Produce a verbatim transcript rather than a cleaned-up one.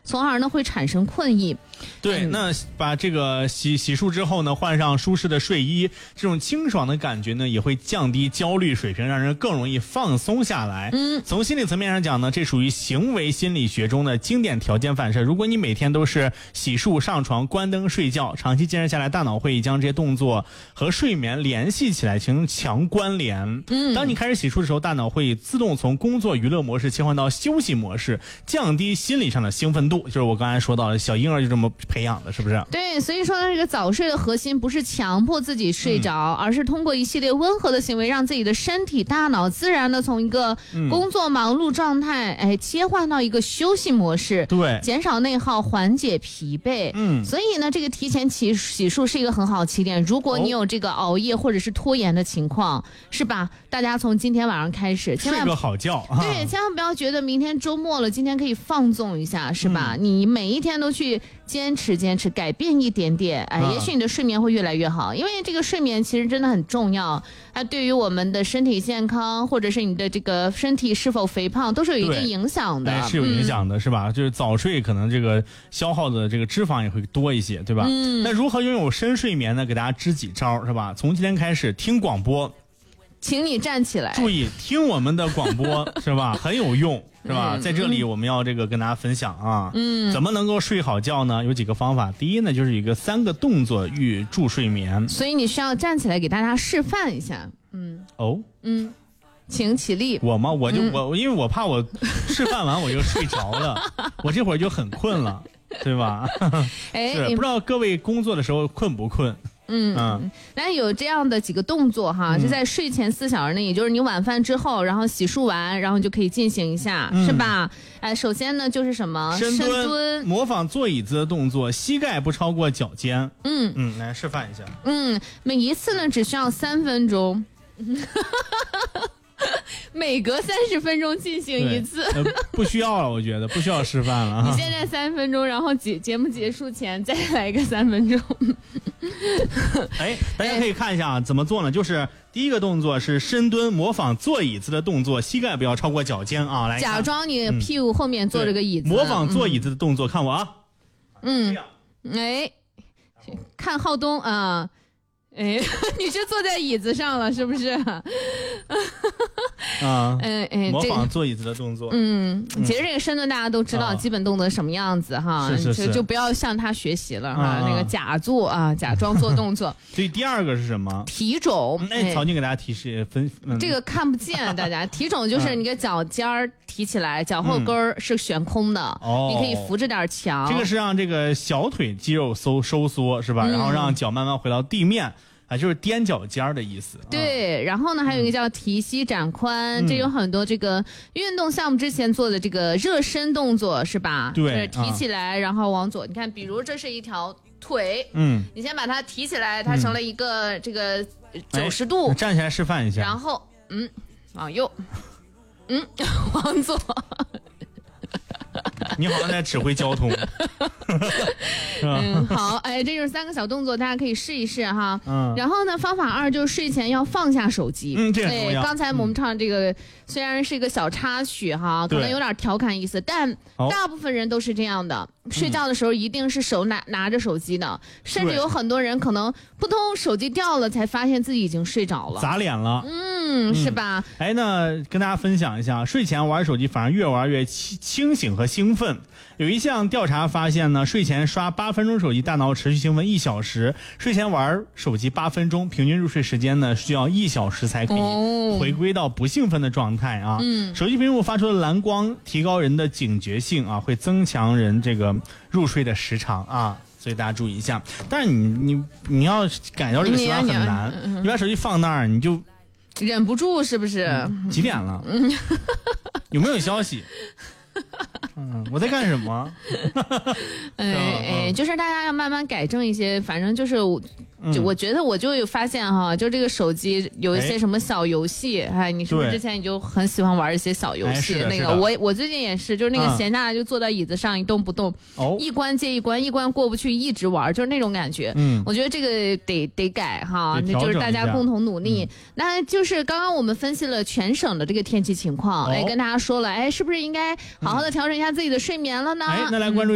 从而呢会产生困意。 对，嗯、那把这个洗洗漱之后呢，换上舒适的睡衣，这种清爽的感觉呢，也会降低焦虑水平，让人更容易放松下来。嗯，从心理层面上讲呢，这属于行为心理学中的经典条件反射。如果你每天都是洗漱、上床、关灯睡觉，长期坚持下来，大脑会将这些动作和睡眠联系起来，形成强关联。嗯，当你开始洗漱的时候，大脑会自动从工作娱乐模式切换到休息模式，降低心理上的兴奋度。就是我刚才说到的，小婴儿就这么培养的，是不是？ 对，所以说呢，这个早睡的核心不是强迫自己睡着、嗯，而是通过一系列温和的行为，让自己的身体、大脑自然的从一个工作忙碌状态，嗯、哎，切换到一个休息模式， 对， 减少内耗，缓解疲惫。嗯，所以呢，这个提前洗洗漱是一个很好的起点。如果你有这个熬夜或者是拖延的情况，哦、是吧？大家从今天晚上开始，千万睡个好觉。 对，千万不要觉得明天周末了，今天可以放纵一下，是吧？嗯、你每一天都去坚持坚持，改变一点点，哎，也许你的睡眠会越来越好。因为这个睡眠其实真的很重要，它对于我们的身体健康，或者是你的这个身体是否肥胖，都是有一定影响的。 哎，是有影响的，嗯、是吧？就是早睡可能这个消耗的这个脂肪也会多一些，对吧？嗯。那如何拥有深睡眠呢？给大家支几招，是吧？从今天开始听广播， 请你站起来， 注意听我们的广播，是吧？很有用。是吧？在这里我们要这个跟大家分享啊，嗯，怎么能够睡好觉呢？有几个方法。第一呢，就是一个三个动作预助睡眠， 所以你需要站起来给大家示范一下。嗯， 哦， 嗯，请起立。 我吗？我就、嗯、我，因为我怕我示范完我就睡着了，我这会儿就很困了，对吧？哎，是不知道各位工作的时候困不困？ 嗯嗯，那有这样的几个动作哈，是、嗯、在睡前四小时内，也就是你晚饭之后，然后洗漱完，然后就可以进行一下，嗯、是吧？哎，首先呢就是什么深蹲，深蹲模仿坐椅子的动作，膝盖不超过脚尖。嗯嗯，来示范一下。 嗯，每一次呢只需要三分钟。每隔三十分钟进行一次、 呃、不需要了，我觉得不需要示范了。 你现在三分钟，然后节节目结束前再来个三分钟。 哎，大家可以看一下啊，怎么做呢？就是第一个动作是深蹲，模仿坐椅子的动作，膝盖不要超过脚尖啊。来， 假装你屁股后面坐着个椅子， 模仿坐椅子的动作，嗯、看我啊。 嗯，哎，看浩东啊。哎，你是坐在椅子上了是不是？ 啊，哎哎，模仿坐椅子的动作。 嗯，其实这个深蹲大家都知道基本动作什么样子哈， 是是是， 就就不要向他学习了哈，那个假做啊，假装做动作。 所以第二个是什么？ 提踵。 哎，曹静给大家提示分。 这个看不见，大家提踵就是你个脚尖儿提起来，脚后跟儿是悬空的，哦，你可以扶着点墙。 这个是让这个小腿肌肉收收缩是吧？然后让脚慢慢回到地面。啊，就是踮脚尖的意思。 对，然后呢，还有一个叫提膝展髋，嗯、这有很多这个运动项目之前做的这个热身动作是吧？ 对， 就是提起来，啊、然后往左。你看，比如这是一条腿，嗯，你先把它提起来，它成了一个这个九十度、 哎。站起来示范一下。 然后，嗯，往右，嗯，往左。 你好像在指挥交通。 嗯，好，哎，这就是三个小动作，大家可以试一试哈。嗯，然后呢，方法二就是睡前要放下手机。 嗯，这很重要。 刚才我们唱这个、嗯、虽然是一个小插曲哈，可能有点调侃意思，但大部分人都是这样的。睡觉的时候一定是手拿拿着手机的，甚至有很多人可能扑通手机掉了，才发现自己已经睡着了， 砸脸了。 嗯，是吧？ 哎，那跟大家分享一下，睡前玩手机反而越玩越清醒和兴奋。有一项调查发现呢，睡前刷八分钟手机，大脑持续兴奋一小时；睡前玩手机八分钟，平均入睡时间呢需要一小时才可以回归到不兴奋的状态啊。嗯，手机屏幕发出的蓝光提高人的警觉性啊，会增强人这个入睡的时长啊。所以大家注意一下。但是你你你要改掉这个习惯很难，你, 你, 你把手机放那儿，你就忍不住是不是？ 嗯、几点了？有没有消息？嗯，我在干什么？ 哎哎，就是大家要慢慢改正一些，反正就是我，就我觉得我就有发现哈，就这个手机有一些什么小游戏，哎，你是不是之前你就很喜欢玩一些小游戏？ 哎、 那个我我最近也是，就是那个闲下来就坐在椅子上一动不动，嗯、一关接一关，一关过不去一直玩，就是那种感觉。嗯，我觉得这个得得改哈，那就是大家共同努力。嗯、那就是刚刚我们分析了全省的这个天气情况，哦、哎，跟大家说了，哎，是不是应该好好的调整一下自己的睡眠了呢？ 哎，那来关注。